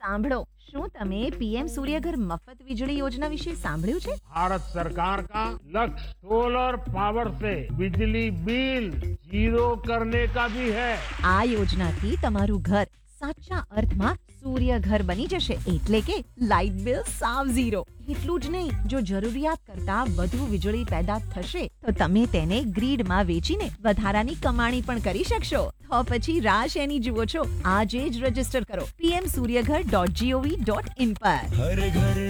સાંભળો, શું તમે પીએમ સૂર્યઘર મફત વીજળી યોજના વિશે સાંભળ્યું છે? भारत सरकार का लक्ष्य सोलर पावर से बिजली बिल जीरो करने का भी है। આ યોજનાથી તમારું ઘર સાચા અર્થમાં સૂર્ય ઘર બની જશે, એટલે કે લાઇટ બિલ સાવ ઝીરો. એટલું જ નહીં, જો જરૂરિયાત કરતા વધુ વીજળી પેદા થશે તો તમે તેને ગ્રીડમાં વેચીને વધારાની કમાણી પણ કરી શકશો. તો પછી રાહ શેની જુઓ છો? આજે જ રજીસ્ટર કરો pmsuryaghar.gov.in પર. हर घर